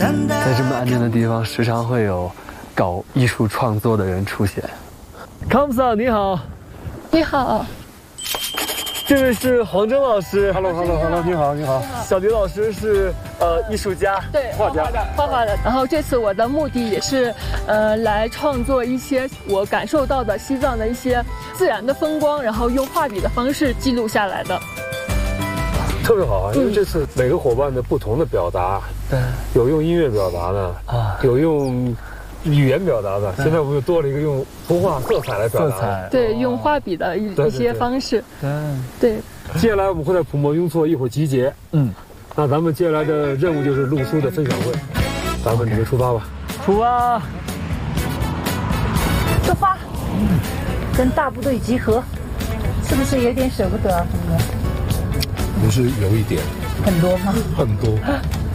在这么安静的地方，时常会有搞艺术创作的人出现。康姆桑，你好。 你好。 这位是黄峥老师。 Hello， 你好，你好。 小迪老师是艺术家， 对，画画的。然后这次我的目的也是，来创作一些我感受到的西藏的一些自然的风光，然后用画笔的方式记录下来的。 特别好啊，因为这次每个伙伴的不同的表达， 对， 有用音乐表达的啊，有用语言表达的，现在我们又多了一个用图画色彩来表达， 对，用画笔的一些方式，对。 接下来我们会在普莫雍措一会儿集结，那咱们接下来的任务就是录书的分享会，咱们准备出发吧。 出发， 出发，跟大部队集合，是不是有点舍不得啊，朋友？ 不是有一点， 很多吗？ 很多。